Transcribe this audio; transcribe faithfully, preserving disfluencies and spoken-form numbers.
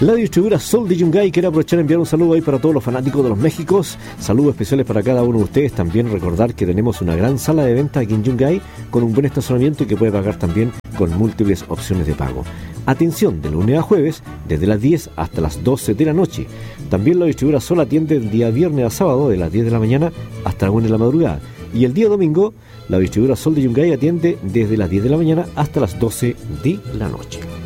La distribuidora Sol de Yungay quiere aprovechar a enviar un saludo ahí para todos los fanáticos de los Méxicos. Saludos especiales para cada uno de ustedes. También recordar que tenemos una gran sala de venta aquí en Yungay con un buen estacionamiento y que puede pagar también con múltiples opciones de pago. Atención, de lunes a jueves, desde las diez hasta las doce de la noche. También la distribuidora Sol atiende el día viernes a sábado de las diez de la mañana hasta la una de la madrugada. Y el día domingo, la distribuidora Sol de Yungay atiende desde las diez de la mañana hasta las doce de la noche.